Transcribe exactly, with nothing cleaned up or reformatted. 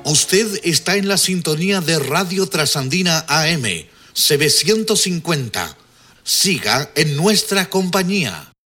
Usted está en la sintonía de Radio Trasandina A M, C B ciento cincuenta. Siga en nuestra compañía.